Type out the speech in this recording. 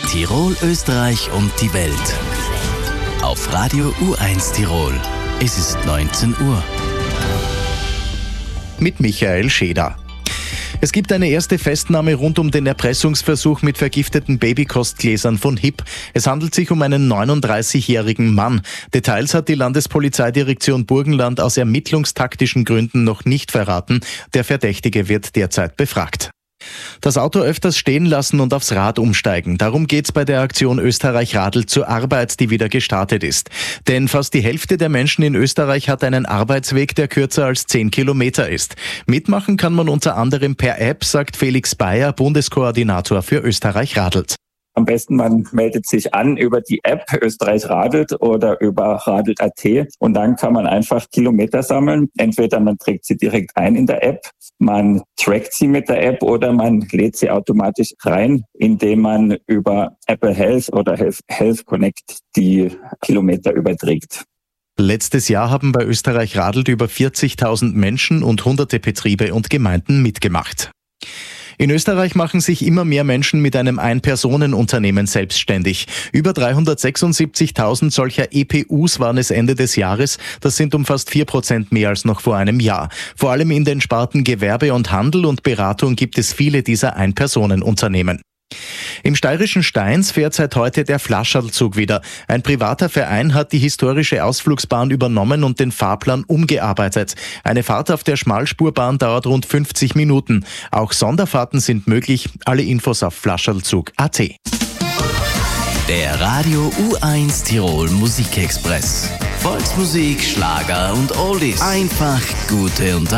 Tirol, Österreich und die Welt. Auf Radio U1 Tirol. Es ist 19 Uhr. Mit Michael Scheder. Es gibt eine erste Festnahme rund um den Erpressungsversuch mit vergifteten Babykostgläsern von HIP. Es handelt sich um einen 39-jährigen Mann. Details hat die Landespolizeidirektion Burgenland aus ermittlungstaktischen Gründen noch nicht verraten. Der Verdächtige wird derzeit befragt. Das Auto öfters stehen lassen und aufs Rad umsteigen. Darum geht's bei der Aktion Österreich radelt zur Arbeit, die wieder gestartet ist. Denn fast die Hälfte der Menschen in Österreich hat einen Arbeitsweg, der kürzer als 10 Kilometer ist. Mitmachen kann man unter anderem per App, sagt Felix Bayer, Bundeskoordinator für Österreich radelt. Am besten, man meldet sich an über die App Österreich radelt oder über radelt.at und dann kann man einfach Kilometer sammeln. Entweder man trägt sie direkt ein in der App, man trackt sie mit der App oder man lädt sie automatisch rein, indem man über Apple Health oder Health Connect die Kilometer überträgt. Letztes Jahr haben bei Österreich radelt über 40.000 Menschen und hunderte Betriebe und Gemeinden mitgemacht. In Österreich machen sich immer mehr Menschen mit einem Ein-Personen-Unternehmen selbstständig. Über 376.000 solcher EPUs waren es Ende des Jahres. Das sind um fast 4% mehr als noch vor einem Jahr. Vor allem in den Sparten Gewerbe und Handel und Beratung gibt es viele dieser Ein-Personen-Unternehmen. Im steirischen Steins fährt seit heute der Flascherlzug wieder. Ein privater Verein hat die historische Ausflugsbahn übernommen und den Fahrplan umgearbeitet. Eine Fahrt auf der Schmalspurbahn dauert rund 50 Minuten. Auch Sonderfahrten sind möglich. Alle Infos auf flascherlzug.at. Der Radio U1 Tirol Musikexpress. Volksmusik, Schlager und Oldies. Einfach gute Unterhaltung.